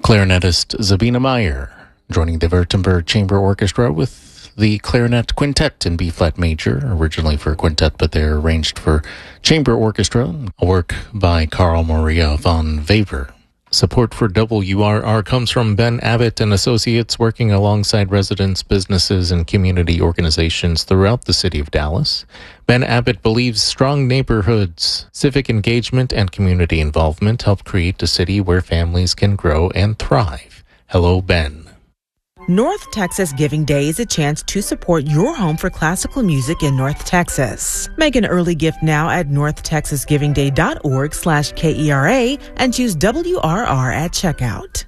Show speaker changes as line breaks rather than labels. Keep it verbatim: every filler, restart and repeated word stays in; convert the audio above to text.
clarinetist Zabina Meyer, joining the Württemberg Chamber Orchestra with the Clarinet Quintet in B-flat major, originally for quintet, but they're arranged for chamber orchestra, a work by Carl Maria von Weber. Support for W R R comes from Ben Abbott and Associates, working alongside residents, businesses, and community organizations throughout the city of Dallas. Ben Abbott believes strong neighborhoods, civic engagement, and community involvement help create a city where families can grow and thrive. Hello, Ben.
North Texas Giving Day is a chance to support your home for classical music in North Texas. Make an early gift now at north texas giving day dot org slash K E R A and choose W R R at checkout.